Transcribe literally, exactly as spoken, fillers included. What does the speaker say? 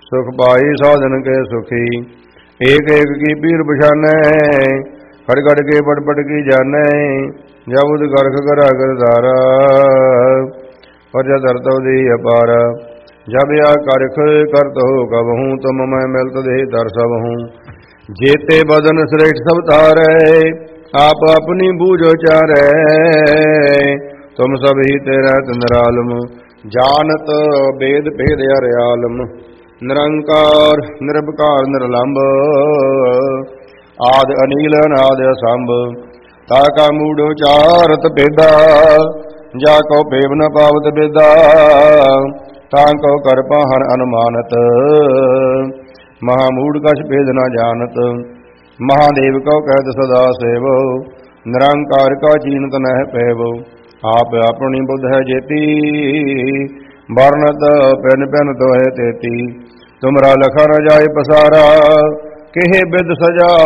सुख पाई साधन के सुखी। एक एक की पीर पछानै, खड़ खड़ के पट पट की जानै। जब उद गर्ख करा करदारा, परजा धरत दी अपार। जब या करख करत हो कबहूँ, तुम मैं मिलत दे तर सब हूँ। जेते बदन श्रेष्ठ सब तारै, आप अपनी बूझो चारै। तुम सब ही तेरा निरालम, जानत वेद भेद हरियालम। निरंकार निरपकार निरलंब, आद अनील अनाद असंभ। ताका मूढ़ उचारत भेदा, जाको पेव न पावत बेदा। ताको कर पाहन अनुमानत, महामूढ़ कछ भेद न जानत। महादेव को कहत सदा सेवो, निरंकार का चीनत नह पैवो। आप अपनी बुद्ध है जेती, वर्णत पेन पेन तो है तेती। तुमरा लखा न जाय पसारा, केहे बिद सजा